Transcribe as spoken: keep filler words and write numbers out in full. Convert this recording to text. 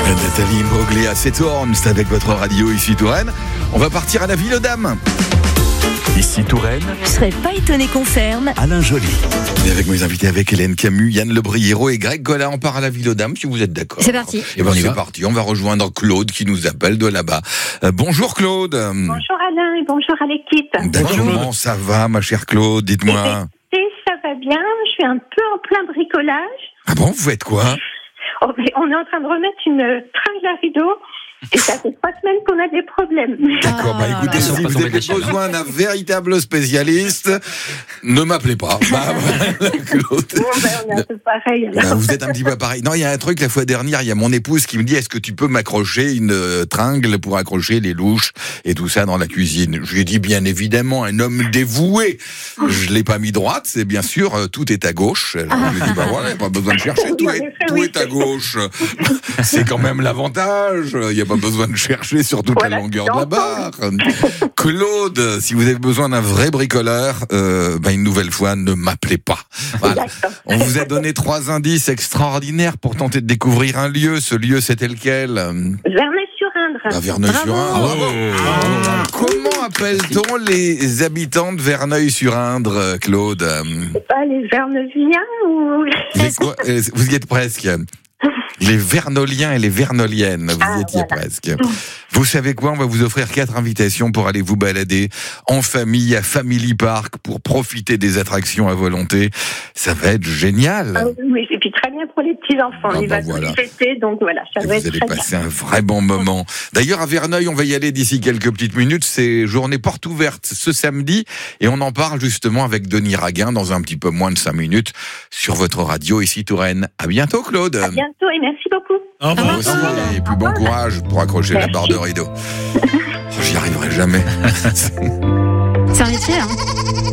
Nathalie Imbroglia, c'est Tourne, c'est avec votre radio ici Touraine. On va partir à la Ville aux Dames. Ici Touraine. Je serais pas étonné qu'on ferme. Alain Joly. Et avec mes invités, avec Hélène Camus, Yann Le Briero et Greg Golla, on part à la Ville aux Dames, si vous êtes d'accord. C'est parti. Et ben c'est parti, on va rejoindre Claude qui nous appelle de là-bas. Euh, bonjour Claude. Bonjour Alain et bonjour à l'équipe. Ben, comment ça va ma chère Claude, dites-moi. Et ça va bien, je suis un peu en plein bricolage. Ah bon, vous faites quoi? Oh, on est en train de remettre une tringle à rideau. Et ça fait trois semaines qu'on a des problèmes. D'accord, bah écoutez, ah, si vous avez besoin d'un véritable spécialiste, ne m'appelez pas. Bah, voilà, Claude. Bon, ben, on est un peu pareil. Alors. Bah, vous êtes un petit peu pareil. Non, il y a un truc, la fois dernière, il y a mon épouse qui me dit, est-ce que tu peux m'accrocher une euh, tringle pour accrocher les louches et tout ça dans la cuisine? Je lui ai dit, bien évidemment, un homme dévoué. Je l'ai pas mis droite, c'est bien sûr, euh, tout est à gauche. Alors, je lui ai dit, bah voilà, pas besoin de chercher, tout, est, tout est à gauche. C'est quand même l'avantage. Il y a pas besoin de chercher sur toute voilà, la longueur de la barre. Claude, si vous avez besoin d'un vrai bricoleur, euh, ben une nouvelle fois, ne m'appelez pas. Voilà. On vous a donné trois indices extraordinaires pour tenter de découvrir un lieu. Ce lieu, c'était lequel? Verneuil-sur-Indre. Ah, Verneuil-sur-Indre. Oh. Comment appelle-t-on les habitants de Verneuil-sur-Indre, Claude? C'est pas les Verneuiliens ou... Les quoi? Vous y êtes presque. Les Vernoliens et les Vernoliennes, vous ah, y étiez voilà. presque. Vous savez quoi? On va vous offrir quatre invitations pour aller vous balader en famille à Family Park pour profiter des attractions à volonté. Ça va être génial. Ah, oui, et puis très bien pour les petits-enfants. Ah, Il bah va voilà. fêter, donc voilà, ça et va vous être allez très passer bien. un vrai bon moment. D'ailleurs, à Verneuil, on va y aller d'ici quelques petites minutes. C'est journée porte ouverte ce samedi et on en parle justement avec Denis Raguin dans un petit peu moins de cinq minutes sur votre radio ici Touraine. À bientôt, Claude. À bientôt et merci beaucoup. Au revoir. Aussi, et puis bon courage pour accrocher merci. la barre de rideau. Oh, j'y arriverai jamais. C'est un métier, hein.